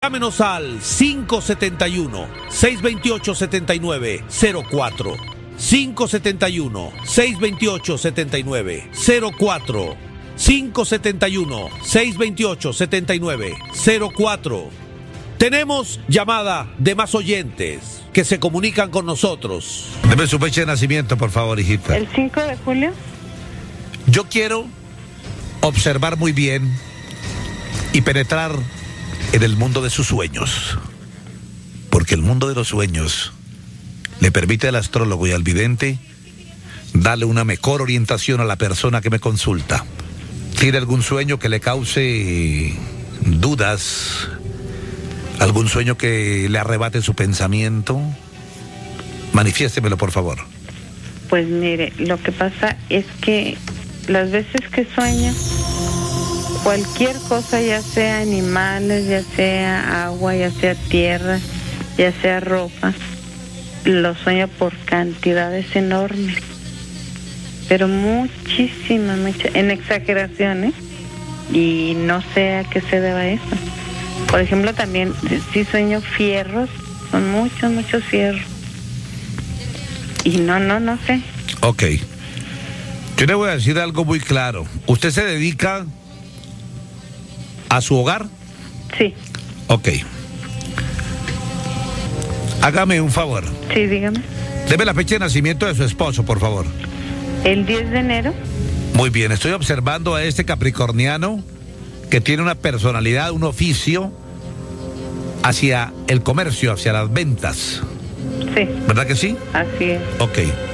Llámenos al 571-628-7904. 571-628-7904. 571-628-7904. Tenemos llamada de más oyentes que se comunican con nosotros. Deme su fecha de nacimiento, por favor, hijita. El 5 de julio. Yo quiero observar muy bien y penetrar en el mundo de sus sueños, porque el mundo de los sueños le permite al astrólogo y al vidente darle una mejor orientación a la persona que me consulta. ¿Tiene algún sueño que le cause dudas? ¿Algún sueño que le arrebate su pensamiento? Manifiéstemelo, por favor. Pues mire, lo que pasa es que las veces que sueño, cualquier cosa, ya sea animales, ya sea agua, ya sea tierra, ya sea ropa, lo sueño por cantidades enormes, pero muchísimas, en exageraciones, y no sé a qué se deba eso. Por ejemplo, también sí sueño fierros, son muchos fierros, y no sé. Ok. Yo le voy a decir algo muy claro. ¿Usted se dedica a su hogar? Sí. Ok. Hágame un favor. Sí, dígame. Deme la fecha de nacimiento de su esposo, por favor. El 10 de enero. Muy bien, estoy observando a este capricorniano que tiene una personalidad, un oficio hacia el comercio, hacia las ventas. Sí. ¿Verdad que sí? Así es. Ok.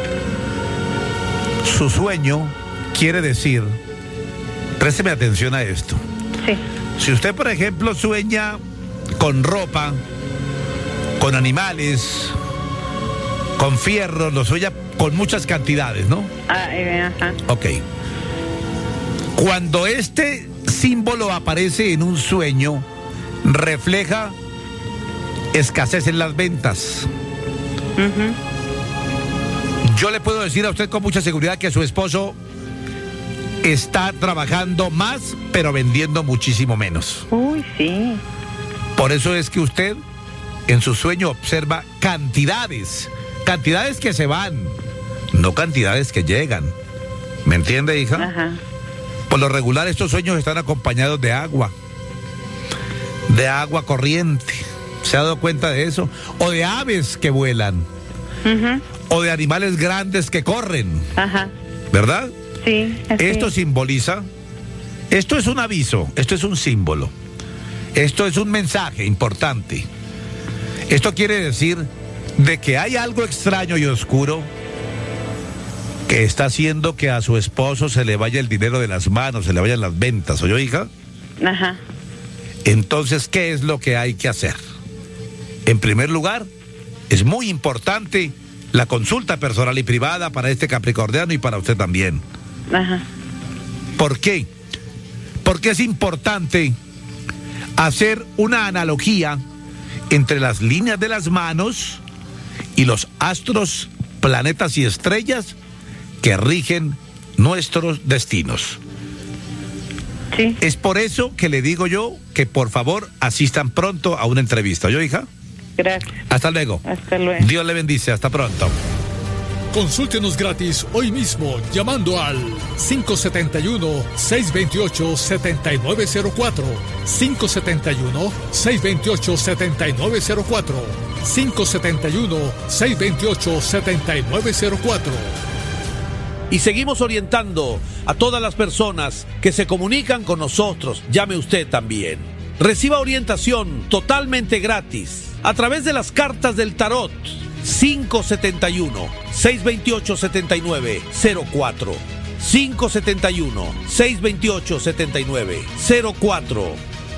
Su sueño quiere decir, présteme atención a esto. Sí. Si usted, por ejemplo, sueña con ropa, con animales, con fierros, lo sueña con muchas cantidades, ¿no? Ajá. Ok. Cuando este símbolo aparece en un sueño, refleja escasez en las ventas. Uh-huh. Yo le puedo decir a usted con mucha seguridad que su esposo está trabajando más, pero vendiendo muchísimo menos. Uy, sí. Por eso es que usted en su sueño observa cantidades que se van, no cantidades que llegan. ¿Me entiende, hija? Ajá. Por lo regular estos sueños están acompañados de agua corriente. ¿Se ha dado cuenta de eso? O de aves que vuelan. Uh-huh. O de animales grandes que corren. Ajá. ¿Verdad? Sí. Esto simboliza, esto es un aviso, esto es un símbolo, esto es un mensaje importante. Esto quiere decir de que hay algo extraño y oscuro que está haciendo que a su esposo se le vaya el dinero de las manos, se le vayan las ventas. ¿Oyó, hija? Ajá. Entonces, ¿qué es lo que hay que hacer? En primer lugar, es muy importante la consulta personal y privada para este capricorniano y para usted también. Ajá. ¿Por qué? Porque es importante hacer una analogía entre las líneas de las manos y los astros, planetas y estrellas que rigen nuestros destinos. Sí. Es por eso que le digo yo que por favor asistan pronto a una entrevista. ¿Yo, hija? Gracias. Hasta luego. Hasta luego. Dios le bendice. Hasta pronto. Consúltenos gratis hoy mismo llamando al 571-628-7904. 571-628-7904. 571-628-7904. Y seguimos orientando a todas las personas que se comunican con nosotros. Llame usted también. Reciba orientación totalmente gratis a través de las cartas del tarot. 571-628-7904. 571-628-7904.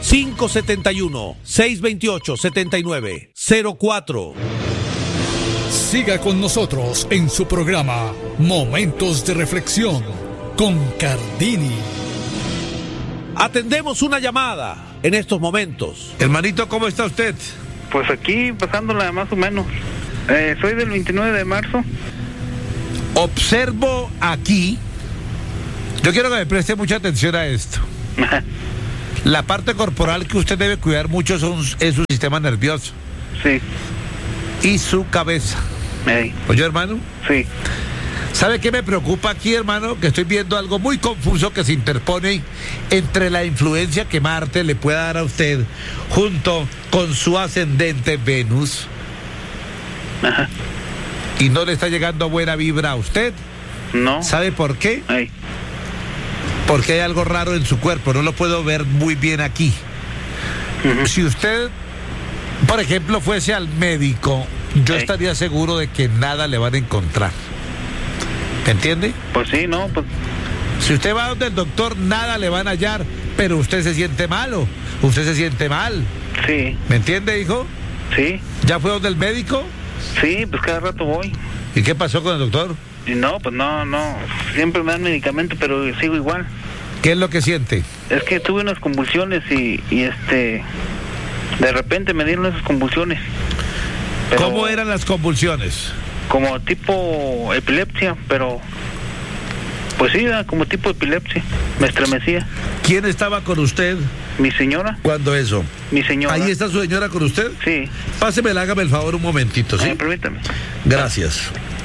571-628-7904. Siga con nosotros en su programa Momentos de Reflexión con Cardini. Atendemos una llamada en estos momentos. Hermanito, ¿cómo está usted? Pues aquí pasándola más o menos. Soy del 29 de marzo. Observo aquí, yo quiero que me preste mucha atención a esto. La parte corporal que usted debe cuidar mucho es su sistema nervioso. Sí. Y su cabeza. ¿Oye, hermano? Sí. ¿Sabe qué me preocupa aquí, hermano? Que estoy viendo algo muy confuso que se interpone entre la influencia que Marte le pueda dar a usted junto con su ascendente Venus. Ajá. Y no le está llegando buena vibra a usted. No. ¿Sabe por qué? Ay. Porque hay algo raro en su cuerpo, no lo puedo ver muy bien aquí. Si usted, por ejemplo, fuese al médico, yo estaría seguro de que nada le van a encontrar. ¿Me entiende? Pues sí, no, pues. Si usted va donde el doctor, nada le van a hallar, pero usted se siente malo, usted se siente mal. Sí. ¿Me entiende, hijo? Sí. ¿Ya fue donde el médico? Sí, pues cada rato voy. ¿Y qué pasó con el doctor? Y no, pues no. Siempre me dan medicamento, pero sigo igual. ¿Qué es lo que siente? Es que tuve unas convulsiones y de repente me dieron esas convulsiones. Pero ¿Cómo eran las convulsiones? como tipo epilepsia, pero pues sí, era como tipo epilepsia. Me estremecía. ¿Quién estaba con usted? Mi señora. ¿Cuándo eso? Mi señora. ¿Ahí está su señora con usted? Sí. Pásemela, hágame el favor un momentito, ¿sí? Permítame. Gracias.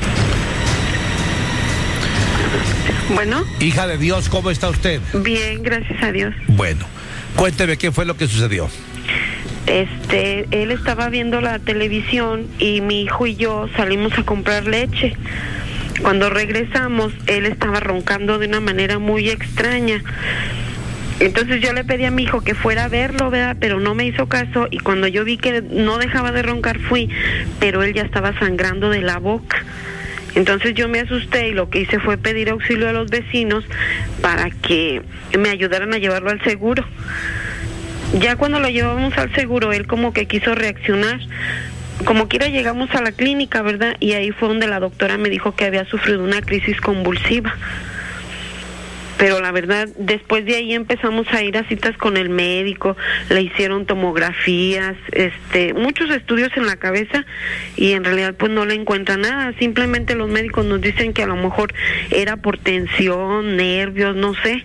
Bueno. Hija de Dios, ¿cómo está usted? Bien, gracias a Dios. Bueno, cuénteme qué fue lo que sucedió. Él estaba viendo la televisión y mi hijo y yo salimos a comprar leche. Cuando regresamos, él estaba roncando de una manera muy extraña. Entonces yo le pedí a mi hijo que fuera a verlo, ¿verdad? Pero no me hizo caso, y cuando yo vi que no dejaba de roncar fui, pero él ya estaba sangrando de la boca. Entonces yo me asusté y lo que hice fue pedir auxilio a los vecinos para que me ayudaran a llevarlo al seguro. Ya cuando lo llevamos al seguro, él como que quiso reaccionar. Como quiera llegamos a la clínica, ¿verdad? Y ahí fue donde la doctora me dijo que había sufrido una crisis convulsiva. Pero la verdad, después de ahí empezamos a ir a citas con el médico, le hicieron tomografías, muchos estudios en la cabeza, y en realidad pues no le encuentran nada. Simplemente los médicos nos dicen que a lo mejor era por tensión, nervios, no sé.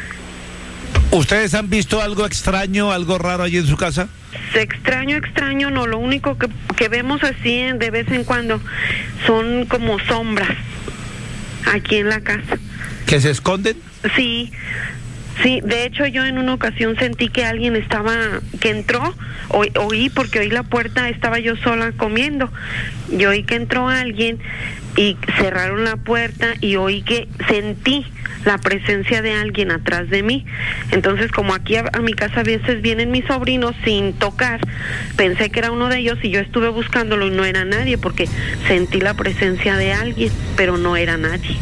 ¿Ustedes han visto algo extraño, algo raro allí en su casa? Extraño, no. Lo único que vemos así de vez en cuando son como sombras aquí en la casa. ¿Que se esconden? Sí, de hecho yo en una ocasión sentí que alguien que entró, oí porque oí la puerta, estaba yo sola comiendo, yo oí que entró alguien y cerraron la puerta y sentí la presencia de alguien atrás de mí. Entonces, como aquí a mi casa a veces vienen mis sobrinos sin tocar, pensé que era uno de ellos y yo estuve buscándolo y no era nadie, porque sentí la presencia de alguien, pero no era nadie.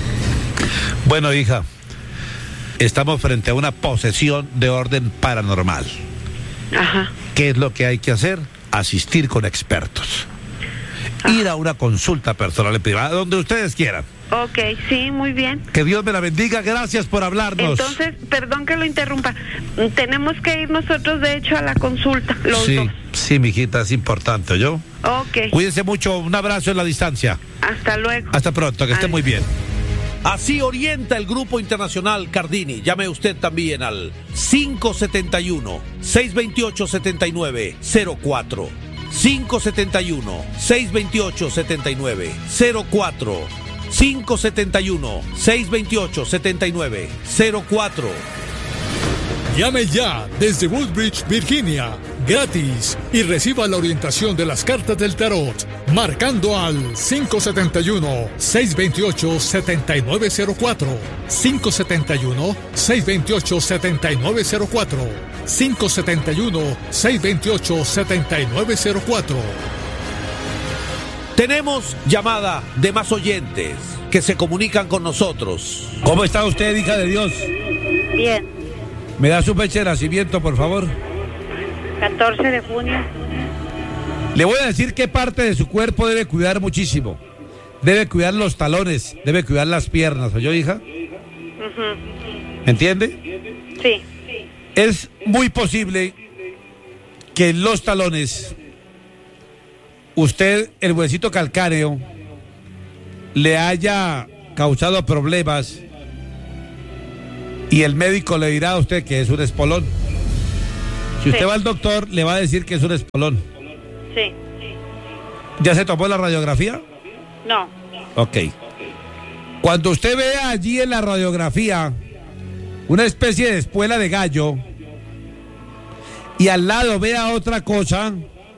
Bueno, hija, estamos frente a una posesión de orden paranormal. Ajá. ¿Qué es lo que hay que hacer? Asistir con expertos. Ir a una consulta personal y privada, donde ustedes quieran. Ok, sí, muy bien. Que Dios me la bendiga, gracias por hablarnos. Entonces, perdón que lo interrumpa, tenemos que ir nosotros de hecho a la consulta, los dos. Sí, mijita, es importante, ¿yo? Ok. Cuídense mucho, un abrazo en la distancia. Hasta luego. Hasta pronto, que esté muy bien. Así orienta el Grupo Internacional Cardini. Llame usted también al 571-628-7904. 571-628-7904. 571-628-7904. Llame ya desde Woodbridge, Virginia, gratis, y reciba la orientación de las cartas del tarot, marcando al 571-628-7904, 571-628-7904, 571-628-7904. Tenemos llamada de más oyentes que se comunican con nosotros. ¿Cómo está usted, hija de Dios? Bien. ¿Me da su fecha de nacimiento, por favor? 14 de junio. Le voy a decir qué parte de su cuerpo debe cuidar muchísimo. Debe cuidar los talones, debe cuidar las piernas, ¿oyó, hija? ¿Me entiende? Sí. Es muy posible que en los talones usted, el huesito calcáreo, le haya causado problemas y el médico le dirá a usted que es un espolón. Si usted Sí. va al doctor, le va a decir que es un espolón. Sí. ¿Ya se tomó la radiografía? No. Ok. Cuando usted vea allí en la radiografía una especie de espuela de gallo y al lado vea otra cosa,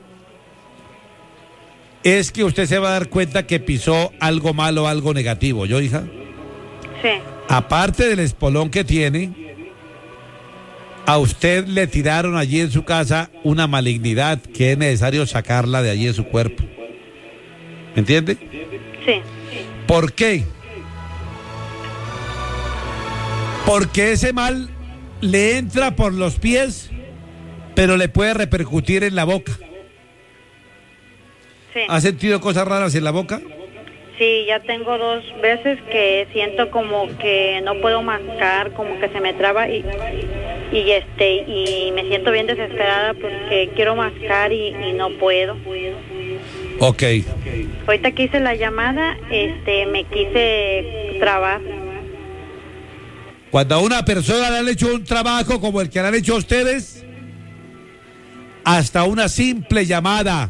es que usted se va a dar cuenta que pisó algo malo, algo negativo. ¿Yo, hija? Sí. Aparte del espolón que tiene, a usted le tiraron allí en su casa una malignidad que es necesario sacarla de allí de su cuerpo. ¿Me entiende? Sí. ¿Por qué? Porque ese mal le entra por los pies, pero le puede repercutir en la boca. Sí. ¿Ha sentido cosas raras en la boca? Sí, ya tengo 2 veces que siento como que no puedo mascar, como que se me traba y me siento bien desesperada porque quiero mascar y no puedo. Ok. Ahorita que hice la llamada, me quise trabar. Cuando a una persona le han hecho un trabajo como el que le han hecho a ustedes, hasta una simple llamada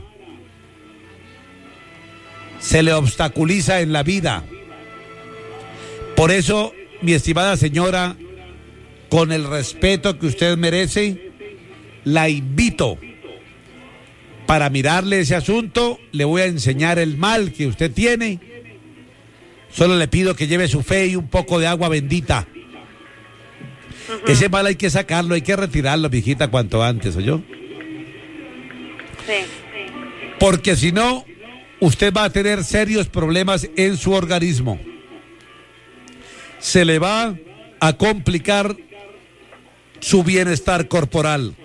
se le obstaculiza en la vida. Por eso, mi estimada señora, con el respeto que usted merece, la invito para mirarle ese asunto. Le voy a enseñar el mal que usted tiene. Solo le pido que lleve su fe y un poco de agua bendita. Ese mal hay que sacarlo, hay que retirarlo, mijita, cuanto antes, ¿oyó? Sí. Porque si no, usted va a tener serios problemas en su organismo. Se le va a complicar su bienestar corporal.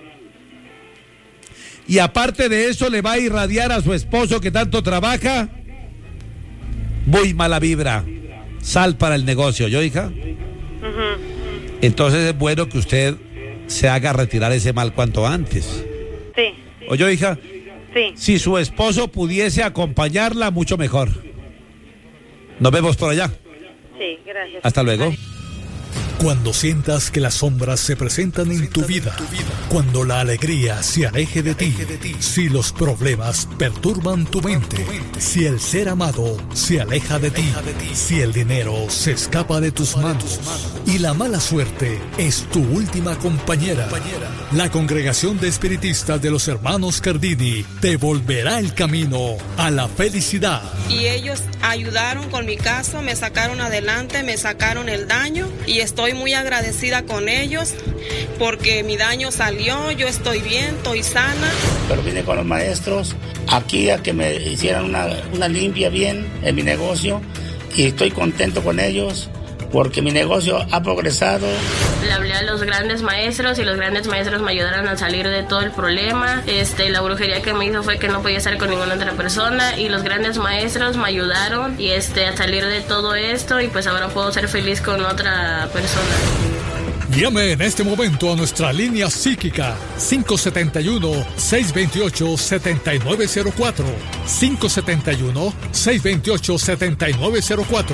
Y aparte de eso, le va a irradiar a su esposo que tanto trabaja muy mala vibra. Sal para el negocio, ¿yo, hija? Entonces es bueno que usted se haga retirar ese mal cuanto antes. Sí. ¿Oyó, hija? Sí. Si su esposo pudiese acompañarla, mucho mejor. Nos vemos por allá. Sí, gracias. Hasta luego. Cuando sientas que las sombras se presentan en tu vida, cuando la alegría se aleje de ti, si los problemas perturban tu mente, si el ser amado se aleja de ti, si el dinero se escapa de tus manos y la mala suerte es tu última compañera, la Congregación de Espiritistas de los Hermanos Cardini te volverá el camino a la felicidad. Y ellos ayudaron con mi caso, me sacaron adelante, me sacaron el daño y estoy muy agradecida con ellos porque mi daño salió, yo estoy bien, estoy sana. Pero vine con los maestros aquí a que me hicieran una limpia bien en mi negocio y estoy contento con ellos porque mi negocio ha progresado. Le hablé a los grandes maestros y los grandes maestros me ayudaron a salir de todo el problema. La brujería que me hizo fue que no podía estar con ninguna otra persona y los grandes maestros me ayudaron y a salir de todo esto y pues ahora puedo ser feliz con otra persona. Llame en este momento a nuestra línea psíquica 571-628-7904 571-628-7904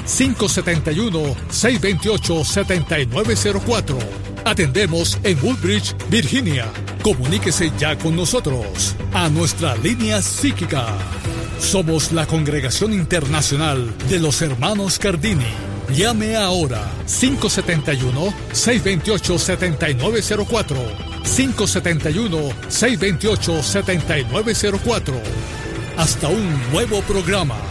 571-628-7904. Atendemos en Woodbridge, Virginia. Comuníquese ya con nosotros a nuestra línea psíquica. Somos la Congregación Internacional de los Hermanos Cardini. Llame ahora 571-628-7904 571-628-7904. Hasta un nuevo programa.